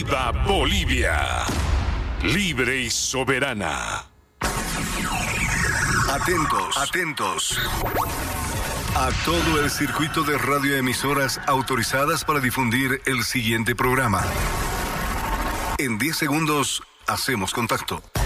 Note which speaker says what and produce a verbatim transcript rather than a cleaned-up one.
Speaker 1: Viva Bolivia, libre y soberana.
Speaker 2: Atentos, atentos a todo el circuito de radioemisoras autorizadas para difundir el siguiente programa. En diez segundos hacemos contacto.